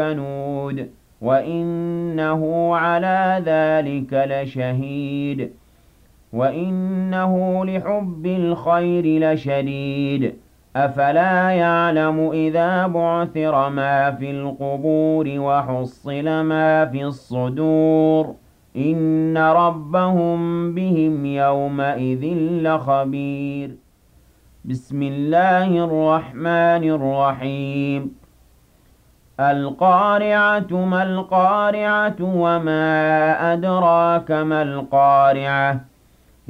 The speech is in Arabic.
كنود وإنه على ذلك لشهيد وإنه لحب الخير لشديد أفلا يعلم إذا بعثر ما في القبور وحصل ما في الصدور إن ربهم بهم يومئذ لخبير بسم الله الرحمن الرحيم القارعة ما القارعة وما أدراك ما القارعة